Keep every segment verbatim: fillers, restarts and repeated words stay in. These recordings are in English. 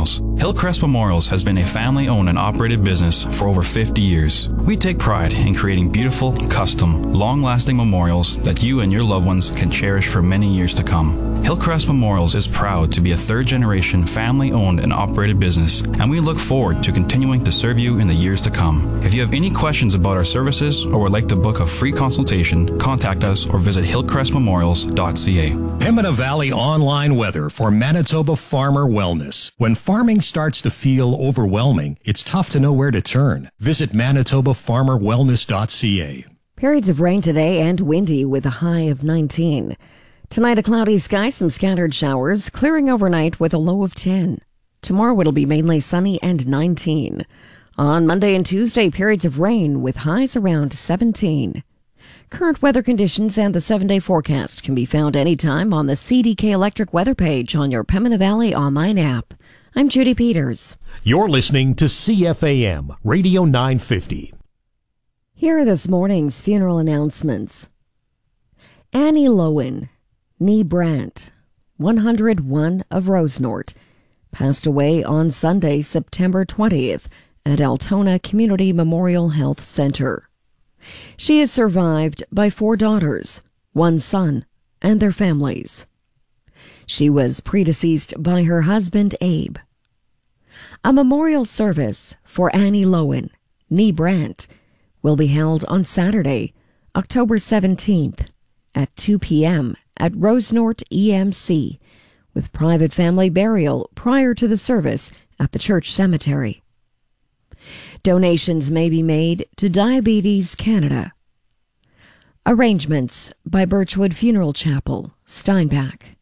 Memorials. Hillcrest Memorials has been a family-owned and operated business for over fifty years. We take pride in creating beautiful, custom, long-lasting memorials that you and your loved ones can cherish for many years to come. Hillcrest Memorials is proud to be a third-generation family-owned and operated business, and we look forward to continuing to serve you in the years to come. If you have any questions about our services or would like to book a free consultation, contact us or visit hillcrest memorials dot c a. Pembina Valley online weather for Manitoba farmer wellness. When farming starts to feel overwhelming, it's tough to know where to turn. Visit manitoba farmer wellness dot c a. Periods of rain today and windy with a high of nineteen. Tonight, a cloudy sky, some scattered showers, clearing overnight with a low of ten. Tomorrow, it'll be mainly sunny and nineteen. On Monday and Tuesday, periods of rain with highs around seventeen. Current weather conditions and the seven-day forecast can be found anytime on the C D K Electric weather page on your Pembina Valley online app. I'm Judy Peters. You're listening to C F A M, Radio nine fifty. Here are this morning's funeral announcements. Annie Lowen, Nee Brandt, one hundred one of Rosenort, passed away on Sunday, September twentieth at Altona Community Memorial Health Center. She is survived by four daughters, one son, and their families. She was predeceased by her husband, Abe. A memorial service for Annie Lowen, Nee Brandt, will be held on Saturday, October seventeenth at two p.m. at Rosenort E M C, with private family burial prior to the service at the church cemetery. Donations may be made to Diabetes Canada. Arrangements by Birchwood Funeral Chapel, Steinbach.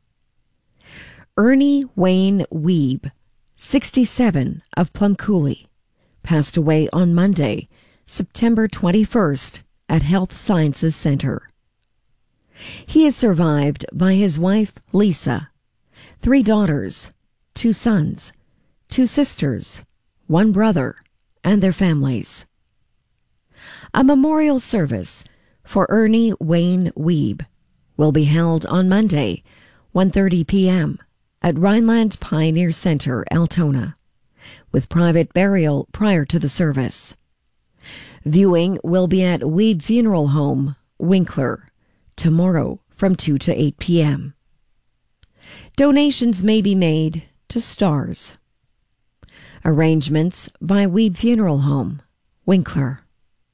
Ernie Wayne Weeb, sixty-seven of Plumcooly, passed away on Monday, September twenty-first at Health Sciences Center. He is survived by his wife, Lisa, three daughters, two sons, two sisters, one brother, and their families. A memorial service for Ernie Wayne Weeb will be held on Monday, one thirty p.m. at Rhineland Pioneer Center, Altona, with private burial prior to the service. Viewing will be at Weeb Funeral Home, Winkler, tomorrow from two to eight p.m. Donations may be made to STARS. Arrangements by Weeb Funeral Home, Winkler.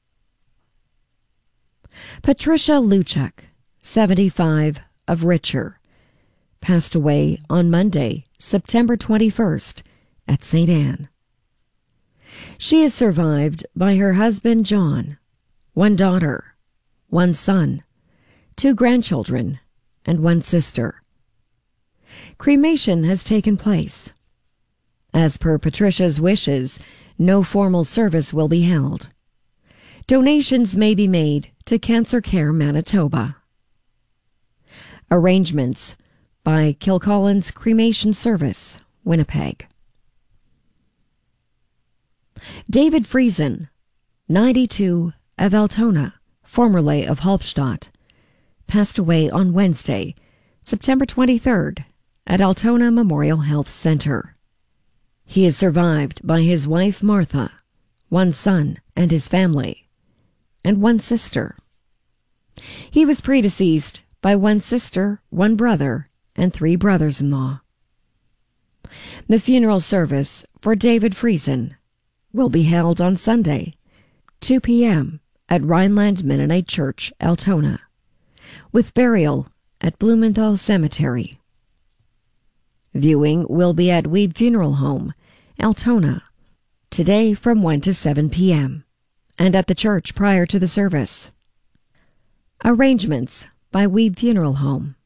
Patricia Luchuk, seventy-five of Richer, passed away on Monday, September twenty-first at Saint Anne. She is survived by her husband, John, one daughter, one son, two grandchildren, and one sister. Cremation has taken place. As per Patricia's wishes, no formal service will be held. Donations may be made to Cancer Care Manitoba. Arrangements by Kilcollins Cremation Service, Winnipeg. David Friesen, ninety-two of Altona, formerly of Halbstadt, passed away on Wednesday, September twenty-third, at Altona Memorial Health Center. He is survived by his wife, Martha, one son and his family, and one sister. He was predeceased by one sister, one brother, and three brothers-in-law. The funeral service for David Friesen will be held on Sunday, two p.m. at Rhineland Mennonite Church, Altona, with burial at Blumenthal Cemetery. Viewing will be at Weeb Funeral Home, Altona, today from one to seven p.m., and at the church prior to the service. Arrangements by Weeb Funeral Home,